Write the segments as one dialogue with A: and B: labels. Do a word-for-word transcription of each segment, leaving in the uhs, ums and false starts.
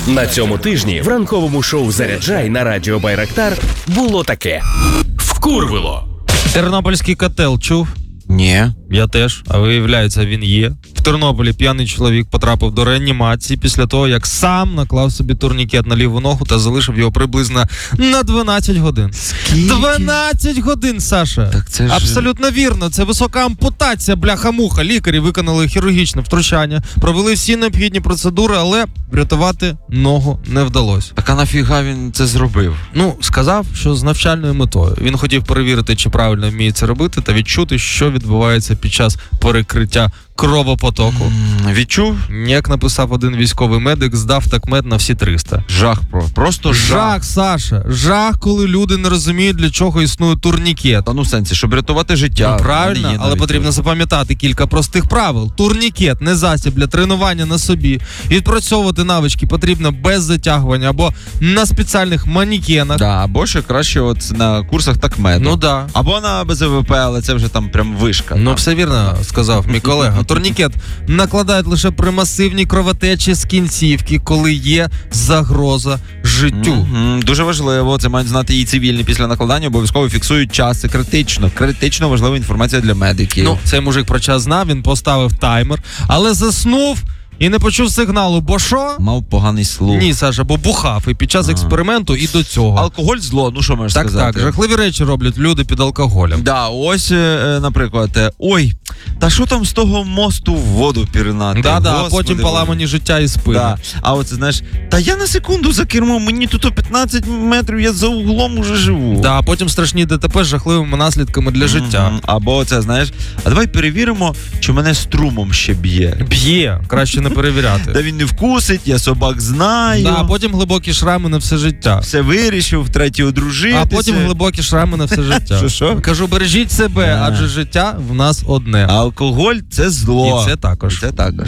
A: На цьому тижні в ранковому шоу «Заряджай» на радіо Байрактар було таке. Вкурвило.
B: Тернопільський котел чув?
C: Ні.
B: Я теж, а виявляється, він є. В Тернополі п'яний чоловік потрапив до реанімації після того, як сам наклав собі турнікет на ліву ногу та залишив його приблизно на дванадцять годин.
C: Скільки?
B: дванадцять годин, Саша!
C: Так це ж...
B: Абсолютно вірно, це висока ампутація, бляха-муха. Лікарі виконали хірургічне втручання, провели всі необхідні процедури, але врятувати ногу не вдалося.
C: Так а нафіга він це зробив?
B: Ну, сказав, що з навчальною метою. Він хотів перевірити, чи правильно вміє це робити, та відчути, що відбувається під час перекриття кровопотоку.
C: Mm, відчув?
B: Як написав один військовий медик, здав такмет на всі триста.
C: Жах, про. Просто жах.
B: Жах, Саша. Жах, коли люди не розуміють, для чого існує турнікет.
C: Та ну в сенсі, щоб рятувати життя.
B: Ну, правильно,
C: є
B: але
C: навіть
B: потрібно запам'ятати кілька простих правил. Турнікет – не засіб для тренування на собі. Відпрацьовувати навички потрібно без затягування або на спеціальних манікенах.
C: Да, або ще краще от на курсах такмеду.
B: Ну да.
C: Або на Б З В П, але це вже там прям вишка.
B: Ну,
C: там.
B: все вірно сказав мій колега. Турнікет накладають лише при масивній кровотечі з кінцівки, коли є загроза життю.
C: Mm-hmm. Дуже важливо, це мають знати і цивільні. Після накладання обов'язково фіксують час. Це критично. Критично важлива інформація для медиків.
B: Ну, цей мужик про час знав, він поставив таймер, але заснув і не почув сигналу, бо що?
C: Мав поганий слух.
B: Ні, Саша, бо бухав і під час експерименту, і до цього.
C: Алкоголь зло, ну що можеш
B: так,
C: сказати?
B: Так, так, жахливі речі роблять люди під алкоголем.
C: Да, ось, е, наприклад, е, ой, та що там з того мосту в воду пірнати?
B: Да, да, а
C: Господи,
B: потім поламані життя і спини.
C: Да. А от знаєш, та я на секунду за кермом, мені тут о п'ятнадцять метрів, я за углом уже живу.
B: Да, а потім страшні Д Т П з жахливими наслідками для mm-hmm. життя.
C: Або це, знаєш, а давай перевіримо, чи мене струмом ще б'є.
B: Б'є, краще не перевіряти.
C: Та він не вкусить, я собак знаю.
B: Да, а потім глибокі шрами на все життя.
C: Все вирішив, втретє одружитися.
B: А потім глибокі шрами на все життя.
C: Що, що?
B: Кажу, бережіть себе, а. адже життя в нас одне.
C: А алкоголь – це зло.
B: І це також.
C: І це також.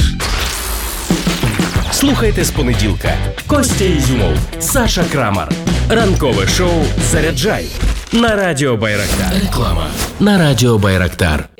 A: Слухайте з понеділка. Костя Ізюмов, Саша Крамар. Ранкове шоу «Заряджай» на радіо Байрактар. Реклама на радіо Байрактар.